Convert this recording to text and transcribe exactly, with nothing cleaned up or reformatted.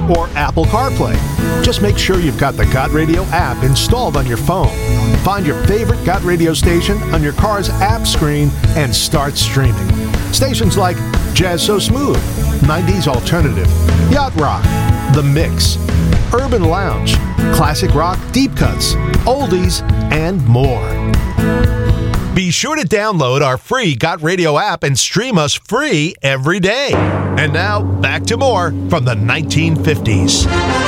or Apple CarPlay. Just make sure you've got the Got Radio app installed on your phone. Find your favorite Got Radio station on your car's app screen and start streaming. Stations like Jazz So Smooth, nineties Alternative, Yacht Rock, The Mix, Urban Lounge, Classic Rock Deep Cuts, Oldies, and more. Be sure to download our free Got Radio app and stream us free every day. And now, back to more from the nineteen fifties.